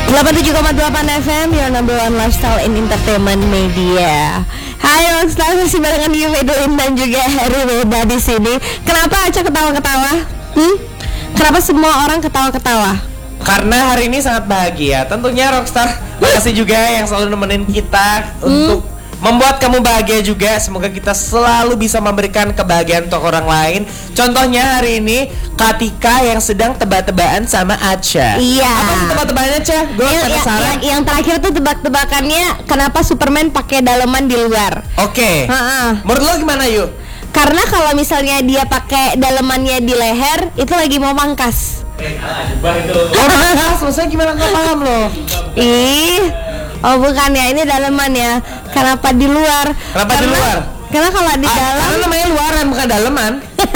87,8 FM, your number one lifestyle in entertainment media. Hai Rockstar, masih barengan Yumedulin dan juga Harry Weda di sini. Kenapa Aca ketawa-ketawa? Kenapa semua orang ketawa-ketawa? Karena hari ini sangat bahagia. Tentunya Rockstar, makasih juga yang selalu nemenin kita untuk membuat kamu bahagia juga. Semoga kita selalu bisa memberikan kebahagiaan untuk orang lain. Contohnya hari ini Katika yang sedang tebak-tebakan sama Aca. Iya. Apa sih tebak-tebakannya, Aca? Gue penasaran. Yang terakhir tuh tebak-tebakannya kenapa Superman pakai daleman di luar. Oke. Menurut lo gimana, Yuk? Karena kalau misalnya dia pakai dalemannya di leher, itu lagi mau mangkas. Maksudnya gimana, nggak paham lo? Oh bukan ya, ini daleman ya. Kenapa di luar? Di luar? Karena kalau di dalam, karena namanya luaran bukan daleman.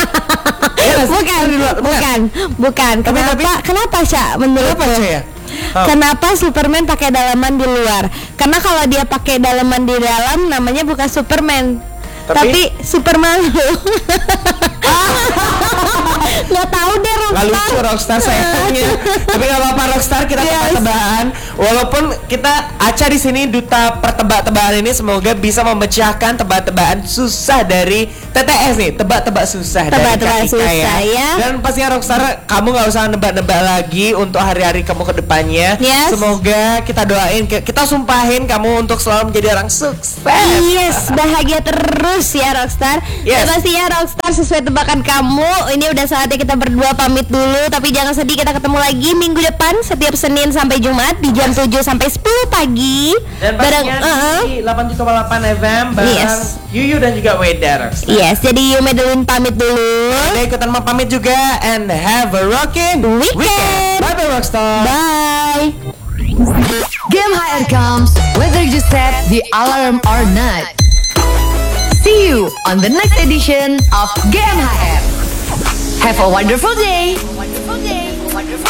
bukan. Kenapa Sya? Menurut Kenapa, Sya, ya? Kenapa Superman pakai daleman di luar? Karena kalau dia pakai daleman di dalam, namanya bukan Superman, tapi Superman. Nggak tahu deh Rockstar. Nggak lucu Rockstar sayangnya. Tapi nggak apa-apa Rockstar, kita tebak-tebakan. Walaupun kita Aca di sini duta pertebak-tebakan ini, semoga bisa memecahkan tebak-tebakan susah dari TTS nih. Tebak-tebak susah dari Katika ya. Dan pastinya Rockstar, kamu nggak usah nebak-nebak lagi untuk hari-hari kamu ke depannya. Semoga kita doain, kita sumpahin kamu untuk selalu menjadi orang sukses. Yes, bahagia terus ya Rockstar. Dan pastinya Rockstar, sesuai tebakan kamu, ini udah saatnya kita berdua pamit dulu. Tapi jangan sedih, kita ketemu lagi minggu depan setiap Senin sampai Jumat di jam 7 sampai 10 pagi. Dan pastinya di 87,8 FM bareng Yuyu dan juga Weda Rockstar. Yes, jadi Yumedulin pamit dulu. Udah ikutan mau pamit juga. And have a rocking weekend. Bye bye Rockstar. Bye. Game HR comes whether you set the alarm or not. See you on the next edition of Game HR. Have a wonderful day.